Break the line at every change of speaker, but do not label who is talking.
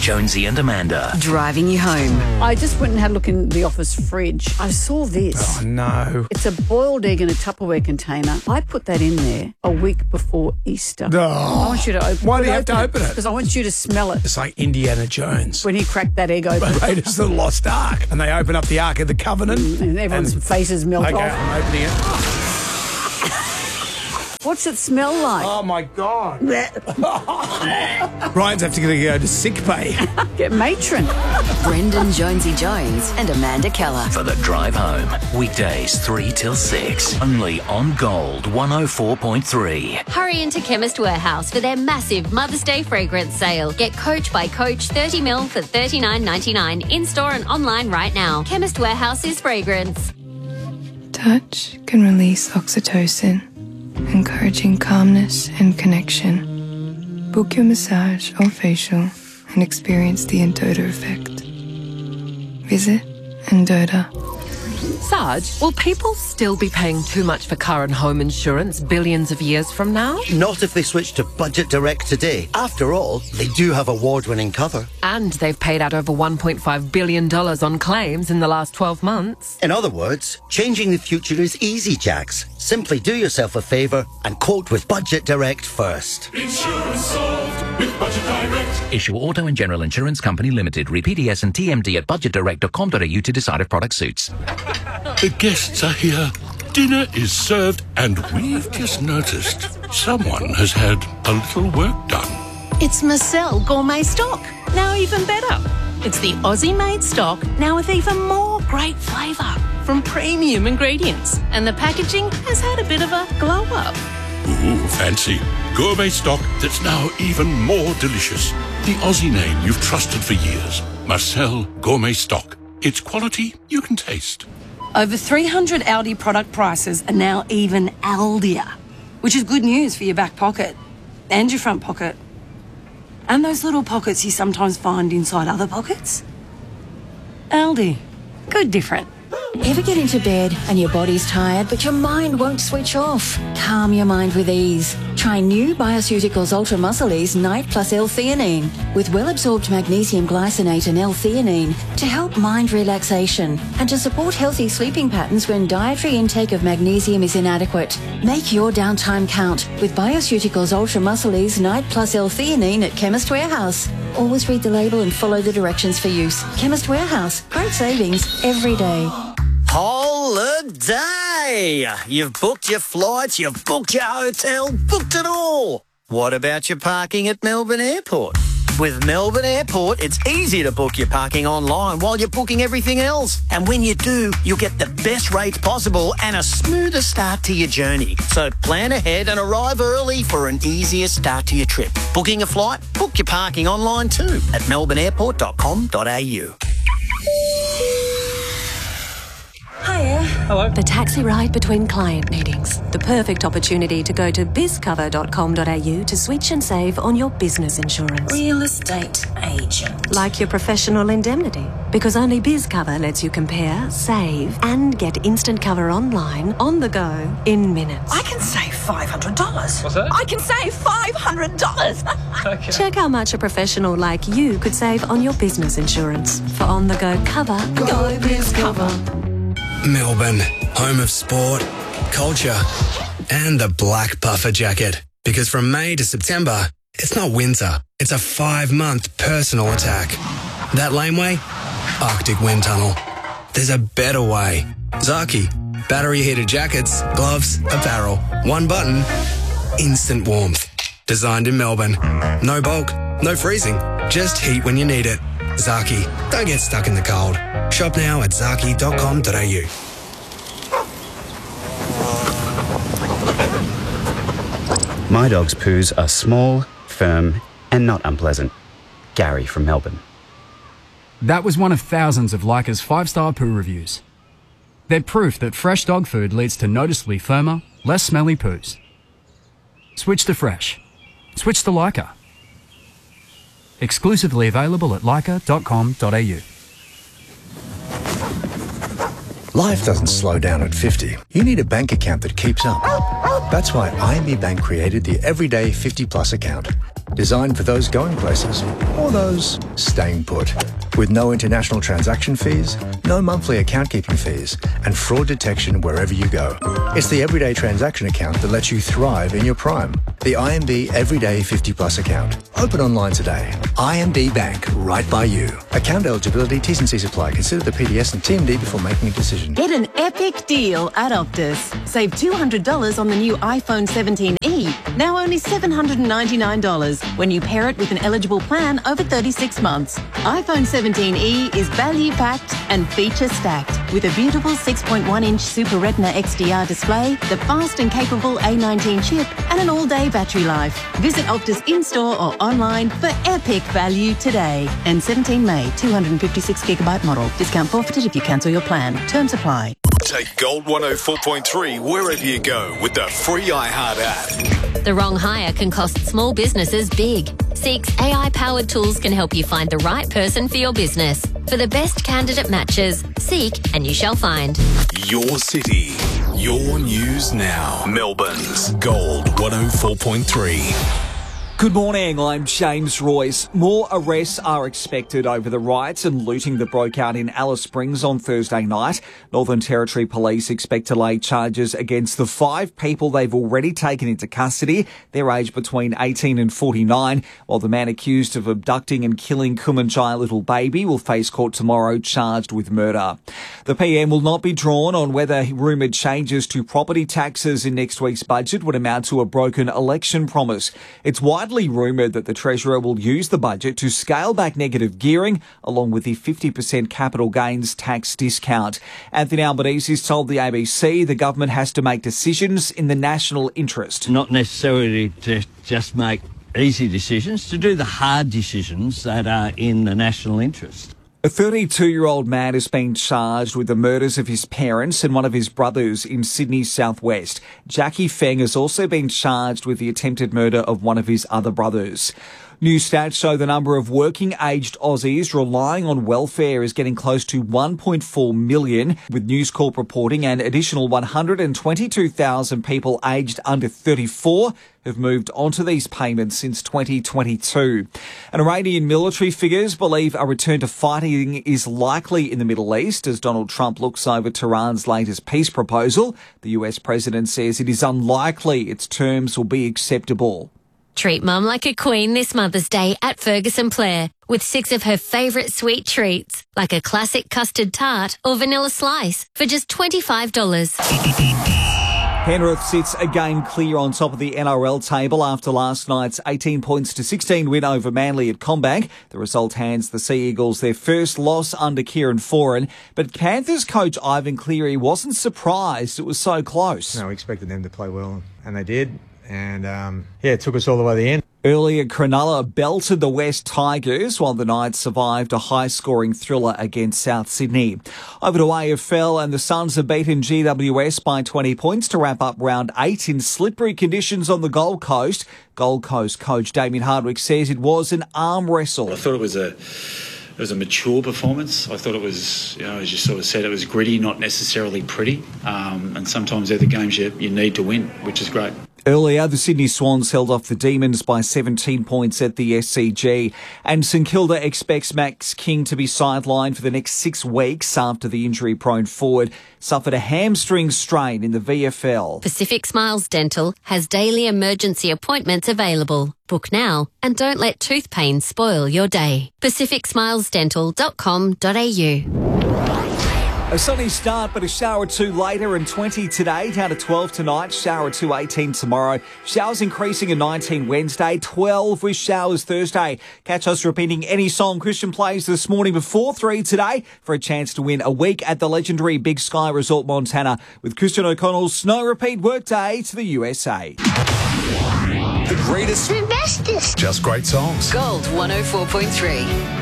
Jonesy and Amanda.
Driving you home.
I just went and had a look in the office fridge. I saw this.
Oh, no.
It's a boiled egg in a Tupperware container. I put that in there a week before Easter.
Oh.
I want you to open it.
Why do you have to open it?
Because I want you to smell it.
It's like Indiana Jones.
When he cracked that egg open.
Raiders of the Lost Ark. And they open up the Ark of the Covenant.
And everyone's faces melt
okay,
off.
I'm opening it.
What's it smell like?
Oh, my God. Ryan's have to go to sick pay.
Get matron.
Brendan Jonesy Jones and Amanda Keller.
For the drive home. Weekdays 3 till 6. Only on Gold 104.3.
Hurry into Chemist Warehouse for their massive Mother's Day fragrance sale. Get Coach by Coach 30ml for $39.99 in-store and online right now. Chemist Warehouse's fragrance.
Touch can release oxytocin, encouraging calmness and connection. Book your massage or facial and experience the Endota effect. Visit Endota.
Sarge, will people still be paying too much for car and home insurance billions of years from now?
Not if they switch to Budget Direct today. After all, they do have award-winning cover.
And they've paid out over $1.5 billion on claims in the last 12 months.
In other words, changing the future is easy, Jax. Simply do yourself a favour and quote with Budget Direct first.
Insurance solved with Budget Direct.
Issue Auto and General Insurance Company Limited. Read PDS and TMD at budgetdirect.com.au to decide if product suits.
The guests are here. Dinner is served, and we've just noticed someone has had a little work done.
It's Marcel Gourmet Stock. Now even better. It's the Aussie-made stock, now with even more great flavour from premium ingredients. And the packaging has had a bit of a glow-up.
Ooh, fancy. Gourmet stock that's now even more delicious. The Aussie name you've trusted for years. Marcel Gourmet Stock. It's quality you can taste.
Over 300 Aldi product prices are now even Aldier, which is good news for your back pocket and your front pocket. And those little pockets you sometimes find inside other pockets. Aldi. Good different.
Ever get into bed and your body's tired but your mind won't switch off? Calm your mind with ease. Try new Bioceuticals Ultra Muscle Ease Night Plus L-theanine with well-absorbed magnesium glycinate and L-theanine to help mind relaxation and to support healthy sleeping patterns when dietary intake of magnesium is inadequate. Make your downtime count with Bioceuticals Ultra Muscle Ease Night Plus L-theanine at Chemist Warehouse. Always read the label and follow the directions for use. Chemist Warehouse. Great savings every day.
Holiday! You've booked your flights, you've booked your hotel, booked it all. What about your parking at Melbourne Airport? With Melbourne Airport, it's easy to book your parking online while you're booking everything else. And when you do, you'll get the best rates possible and a smoother start to your journey. So plan ahead and arrive early for an easier start to your trip. Booking a flight? Book your parking online too at melbourneairport.com.au.
Hiya.
Hello.
The taxi ride between client meetings. The perfect opportunity to go to bizcover.com.au to switch and save on your business insurance.
Real estate agent.
Like your professional indemnity. Because only BizCover lets you compare, save, and get instant cover online, on the go, in minutes.
I can save $500.
What's that?
I can save $500.
Okay.
Check how much a professional like you could save on your business insurance. For on-the-go cover,
Go BizCover.
Melbourne, home of sport, culture, and the black puffer jacket. Because from May to September, it's not winter, it's a 5-month personal attack. That laneway? Arctic Wind Tunnel. There's a better way. Zaki, battery-heated jackets, gloves, apparel. One button, instant warmth. Designed in Melbourne. No bulk, no freezing, just heat when you need it. Zaki, don't get stuck in the cold. Shop now at zaki.com.au.
My dog's poos are small, firm, and not unpleasant. Gary from Melbourne.
That was one of thousands of Leica's 5-star poo reviews. They're proof that fresh dog food leads to noticeably firmer, less smelly poos. Switch to fresh. Switch to Leica. Exclusively available at leica.com.au.
Life doesn't slow down at 50. You need a bank account that keeps up. That's why IMB Bank created the Everyday 50 Plus account. Designed for those going places or those staying put. With no international transaction fees, no monthly account keeping fees, and fraud detection wherever you go. It's the everyday transaction account that lets you thrive in your prime. The IMB Everyday 50 Plus account. Open online today. IMB Bank, right by you. Account eligibility, T's and C's apply. Consider the PDS and TMD before making a decision.
Get an epic deal at Optus. Save $200 on the new iPhone 17e, now only $799 when you pair it with an eligible plan over 36 months. iPhone 17e is value-packed and feature-stacked with a beautiful 6.1-inch Super Retina XDR display, the fast and capable A19 chip, and an all-day battery life. Visit Optus in-store or online for epic value today. And 17 May, 256GB model. Discount forfeited if you cancel your plan. Terms apply.
Take Gold 104.3 wherever you go with the free iHeart app.
The wrong hire can cost small businesses big. Seek's AI-powered tools can help you find the right person for your business. For the best candidate matches, seek and you shall find.
Your city, your news now. Melbourne's Gold 104.3.
Good morning, I'm James Royce. More arrests are expected over the riots and looting that broke out in Alice Springs on Thursday night. Northern Territory Police expect to lay charges against the 5 people they've already taken into custody. They're aged between 18 and 49, while the man accused of abducting and killing Kumanjai little baby will face court tomorrow charged with murder. The PM will not be drawn on whether rumoured changes to property taxes in next week's budget would amount to a broken election promise. It's widely rumoured that the Treasurer will use the budget to scale back negative gearing along with the 50% capital gains tax discount. Anthony Albanese has told the ABC the government has to make decisions in the national interest.
Not necessarily to just make easy decisions, to do the hard decisions that are in the national interest.
A 32-year-old man has been charged with the murders of his parents and one of his brothers in Sydney's southwest. Jackie Feng has also been charged with the attempted murder of one of his other brothers. New stats show the number of working-aged Aussies relying on welfare is getting close to 1.4 million, with News Corp reporting an additional 122,000 people aged under 34 have moved onto these payments since 2022. And Iranian military figures believe a return to fighting is likely in the Middle East as Donald Trump looks over Tehran's latest peace proposal. The US president says it is unlikely its terms will be acceptable.
Treat Mum like a queen this Mother's Day at Ferguson Plaire with 6 of her favourite sweet treats, like a classic custard tart or vanilla slice for just $25.
Penrith sits again clear on top of the NRL table after last night's 18 points to 16 win over Manly at CommBank. The result hands the Sea Eagles their first loss under Kieran Foran. But Panthers coach Ivan Cleary wasn't surprised it was so close.
No, we expected them to play well, and they did. And, it took us all the way to the end.
Earlier, Cronulla belted the West Tigers while the Knights survived a high-scoring thriller against South Sydney. Over to AFL, and the Suns have beaten GWS by 20 points to wrap up round 8 in slippery conditions on the Gold Coast. Gold Coast coach Damien Hardwick says it was an arm wrestle.
I thought it was a mature performance. I thought it was, as you sort of said, it was gritty, not necessarily pretty. And sometimes they're the games you need to win, which is great.
Earlier, the Sydney Swans held off the Demons by 17 points at the SCG. And St Kilda expects Max King to be sidelined for the next 6 weeks after the injury-prone forward suffered a hamstring strain in the VFL.
Pacific Smiles Dental has daily emergency appointments available. Book now and don't let tooth pain spoil your day. pacificsmilesdental.com.au.
A sunny start, but a shower or 2 later, and 20 today, down to 12 tonight, shower or 2, 18 tomorrow. Showers increasing at 19 Wednesday, 12 with showers Thursday. Catch us repeating any song Christian plays this morning before 3 today for a chance to win a week at the legendary Big Sky Resort Montana with Christian O'Connell's Snow Repeat Workday to the USA.
The greatest,
The bestest.
just great songs.
Gold 104.3.